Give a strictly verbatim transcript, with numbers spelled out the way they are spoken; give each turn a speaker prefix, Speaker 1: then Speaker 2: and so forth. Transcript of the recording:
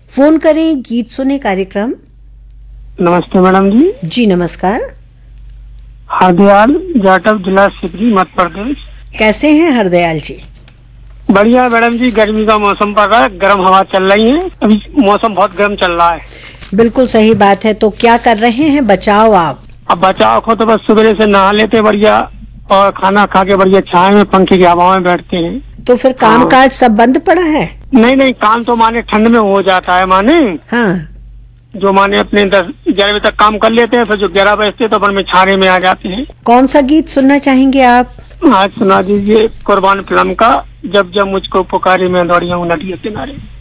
Speaker 1: Phone करें गीत सुने कार्यक्रम।
Speaker 2: नमस्ते मैडम जी।
Speaker 1: जी नमस्कार।
Speaker 2: हरदयाल जाटव, जिला सिवनी, मध्य प्रदेश।
Speaker 1: कैसे हैं हरदयाल जी?
Speaker 2: बढ़िया मैडम जी, गर्मी का मौसम पड़ रहा है, गर्म हवा चल रही है, अभी मौसम बहुत गर्म चल रहा है।
Speaker 1: बिल्कुल सही बात है। तो क्या कर रहे हैं? बचाओ आप।
Speaker 2: अब बचाव को तो बस सुबह से नहा लेते बढ़िया और खाना खा के बढ़िया छाए में पंखे की हवा में बैठते हैं।
Speaker 1: तो फिर काम काज सब बंद पड़ा है?
Speaker 2: नहीं नहीं, काम तो माने ठंड में हो जाता है माने।
Speaker 1: हाँ।
Speaker 2: जो माने अपने दस ग्यारह बजे तक काम कर लेते हैं, फिर जो ग्यारह बजते तो अपन में छाने में आ जाते हैं।
Speaker 1: कौन सा गीत सुनना चाहेंगे आप?
Speaker 2: आज सुना दीजिए कुर्बान फिल्म का जब जब मुझको पुकारे, मैं दौड़िया हूँ नदिया किनारे।